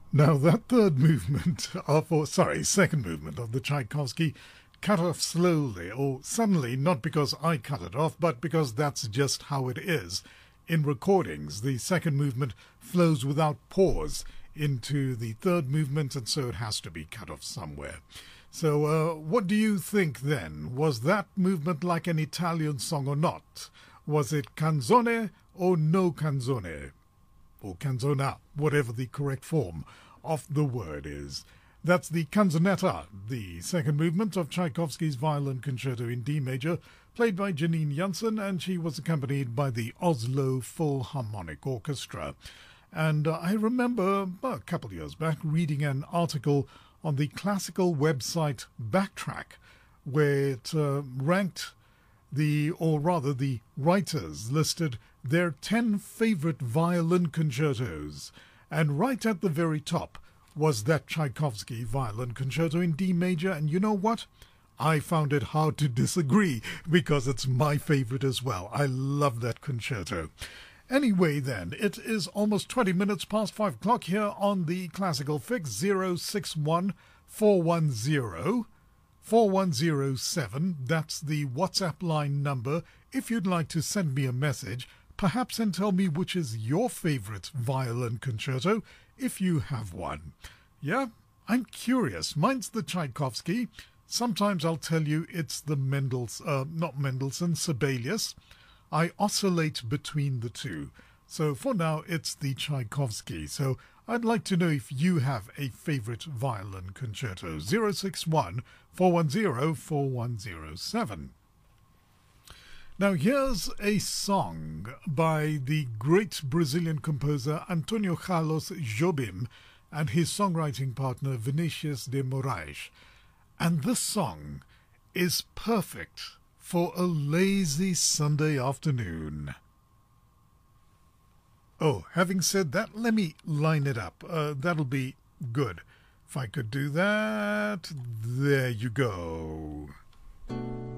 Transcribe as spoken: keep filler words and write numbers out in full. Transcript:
Now, that third movement of, or sorry, second movement of the Tchaikovsky cut off slowly or suddenly, not because I cut it off, but because that's just how it is. In recordings, the second movement flows without pause into the third movement, and so it has to be cut off somewhere. So, uh, what do you think then? Was that movement like an Italian song or not? Was it canzone or no canzone? Or canzona, whatever the correct form of the word is. That's the canzonetta, the second movement of Tchaikovsky's Violin Concerto in D major, played by Janine Jansen, and she was accompanied by the Oslo Philharmonic Orchestra. And uh, I remember uh, a couple of years back reading an article on the classical website Backtrack, where it uh, ranked the, or rather the writers listed their ten favorite violin concertos, and right at the very top was that Tchaikovsky Violin Concerto in D major, and you know what? I found it hard to disagree, because it's my favorite as well. I love that concerto. Anyway then, it is almost twenty minutes past five o'clock here on the Classical Fix. Zero six one four one zero four one zero seven. That's the WhatsApp line number if you'd like to send me a message, perhaps, and tell me which is your favorite violin concerto, if you have one. Yeah, I'm curious. Mine's the Tchaikovsky. Sometimes I'll tell you it's the Mendelssohn, uh, not Mendelssohn, Sibelius. I oscillate between the two. So for now, it's the Tchaikovsky. So I'd like to know if you have a favorite violin concerto. zero six one four one zero four one zero seven. Now here's a song by the great Brazilian composer Antonio Carlos Jobim and his songwriting partner Vinicius de Moraes. And this song is perfect for a lazy Sunday afternoon. Oh, having said that, let me line it up. Uh, that'll be good. If I could do that, there you go.